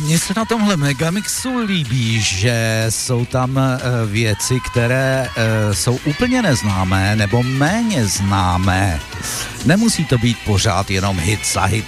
Mně se na tomhle Megamixu líbí, že jsou tam věci, které jsou úplně neznámé nebo méně známé. Nemusí to být pořád jenom hit za